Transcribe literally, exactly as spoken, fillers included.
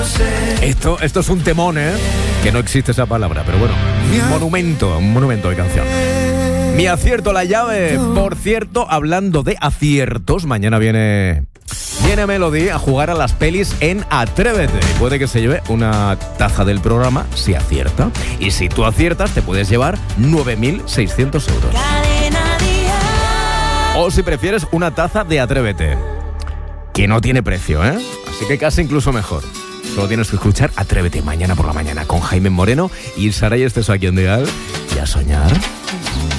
Esto, esto es un temón, ¿eh? Que no existe esa palabra, pero bueno, un monumento, un monumento de canción. Mi acierto la llave. Por cierto, hablando de aciertos, mañana viene... Viene Melody a jugar a las pelis en Atrévete. Puede que se lleve una taza del programa si acierta. Y si tú aciertas, te puedes llevar nueve mil seiscientos euros. O si prefieres, una taza de Atrévete, que no tiene precio, ¿eh? Así que casi incluso mejor. Solo tienes que escuchar Atrévete mañana por la mañana con Jaime Moreno y Saray Esteso aquí en Dial. Y a soñar.